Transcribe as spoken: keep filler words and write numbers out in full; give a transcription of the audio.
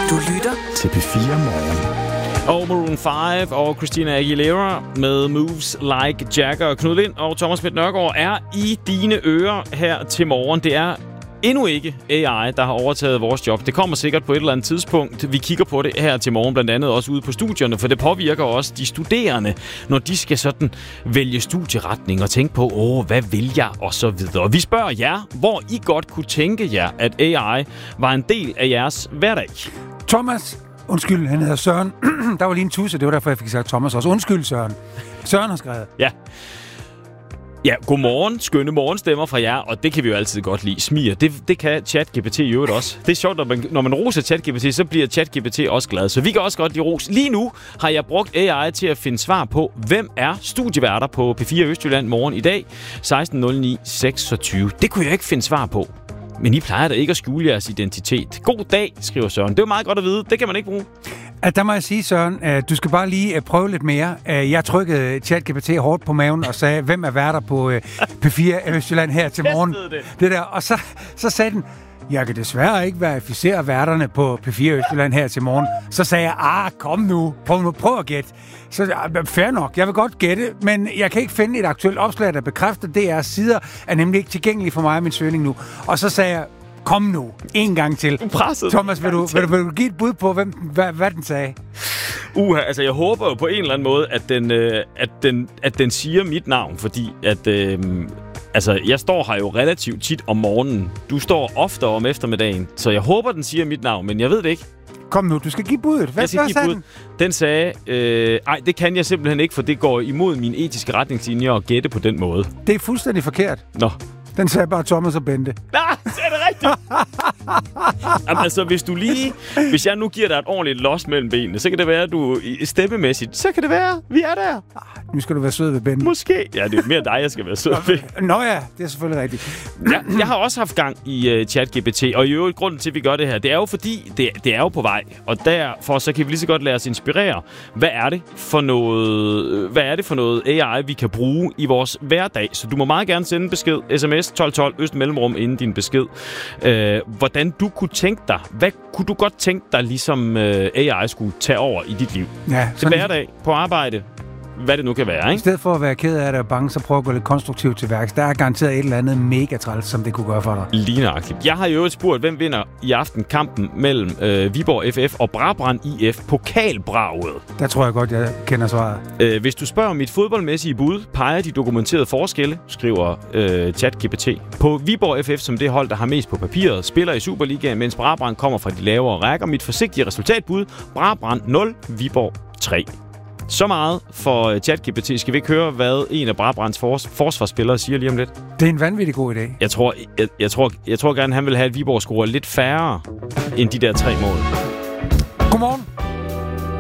Du lytter til P fire Morgen. Og Maroon fem og Christina Aguilera med Moves Like Jagger. Knud Lind og Thomas Schmidt Nørgaard er i dine ører her til morgen. Det er endnu ikke A I, der har overtaget vores job. Det kommer sikkert på et eller andet tidspunkt. Vi kigger på det her til morgen, blandt andet også ude på studierne, for det påvirker også de studerende, når de skal sådan vælge studieretning og tænke på, åh, hvad vil jeg, og så videre. Vi spørger jer, hvor I godt kunne tænke jer, at A I var en del af jeres hverdag. Thomas, undskyld, han hedder Søren. Der var lige en tusse, det var derfor, jeg fik sagt Thomas også. Undskyld, Søren. Søren har skrevet. Ja. Ja, godmorgen, skønne morgenstemmer fra jer, og det kan vi jo altid godt lide. Smiger, det, det kan ChatGPT i øvrigt også. Det er sjovt, når man, når man roser ChatGPT, så bliver ChatGPT også glad. Så vi kan også godt lide ros. Lige nu har jeg brugt A I til at finde svar på, hvem er studieværter på P fire Østjylland morgen i dag, seksten nul ni seksogtyve. Det kunne jeg ikke finde svar på. Men I plejer da ikke at skjule jeres identitet. God dag, skriver Søren. Det er jo meget godt at vide. Det kan man ikke bruge. At der må jeg sige, Søren, at du skal bare lige prøve lidt mere. Jeg trykkede ChatGPT hårdt på maven og sagde, hvem er værter på P fire Østjylland her til morgen? Det. det der. Og så, så sagde den, jeg kan desværre ikke verificere værterne på P fire Østjylland her til morgen. Så sagde jeg, ah, kom nu, prøv nu, prøv at gætte. Så fair nok, jeg vil godt gætte, men jeg kan ikke finde et aktuelt opslag, der bekræfter, D R's sider er nemlig ikke tilgængelige for mig og min søgning nu. Og så sagde jeg, kom nu, en gang til. Thomas, vil du, vil, du, vil du give et bud på, hvem, hvad, hvad den sagde? Uha, altså jeg håber jo på en eller anden måde, at den, øh, at den, at den siger mit navn, fordi at... Øh, Altså, jeg står her jo relativt tit om morgenen. Du står oftere om eftermiddagen, så jeg håber, den siger mit navn, men jeg ved det ikke. Kom nu, du skal give budet. Hvad, jeg skal hvad give sagde bud. den? Den sagde, øh, ej, det kan jeg simpelthen ikke, for det går imod mine etiske retningslinjer at gætte på den måde. Det er fuldstændig forkert. Nå. Den sagde bare Thomas og Bente. Nej, det er det rigtigt. Jamen, altså, hvis du lige... Hvis jeg nu giver dig et ordentligt los mellem benene, så kan det være, at du stemmemæssigt... Så kan det være, vi er der. Nu skal du være sød ved Bente. Måske. Ja, det er mere dig, jeg skal være sød ved. Nå ja, det er selvfølgelig rigtigt. Jeg, jeg har også haft gang i uh, ChatGPT, og i øvrigt grunden til, at vi gør det her, det er jo fordi, det, det er jo på vej. Og derfor så kan vi lige så godt lade os inspirere. Hvad er det for noget, hvad er det for noget A I, vi kan bruge i vores hverdag? Så du må meget gerne sende en besked. sms tolv tolv, øst mellemrum inden din besked. Uh, hvordan du kunne tænke dig, hvad kunne du godt tænke dig, ligesom uh, A I skulle tage over i dit liv? Ja, til hverdag, på arbejde, hvad det nu kan være, ikke? I stedet for at være ked af det og bange, så prøv at gå lidt konstruktivt til værks. Der er garanteret et eller andet mega træls, som det kunne gøre for dig. Lige nøjagtigt. Jeg har jo spurgt, hvem vinder i aften kampen mellem øh, Viborg F F og Brabrand I F, pokalbraget. Der tror jeg godt, jeg kender svaret. Øh, hvis du spørger mit fodboldmæssige bud, peger de dokumenterede forskelle, skriver øh, ChatGPT, på Viborg F F som det hold, der har mest på papiret, spiller i Superligaen, mens Brabrand kommer fra de lavere rækker. Mit forsigtige resultatbud, Brabrand nul, Viborg tre. Så meget for ChatGPT. Skal vi ikke høre, hvad en af Brabrands fors- forsvarsspillere siger lige om lidt? Det er en vanvittig god idé. Jeg tror, jeg, jeg tror, jeg tror gerne, han vil have, at Viborg scorer lidt færre end de der tre mål. Godmorgen.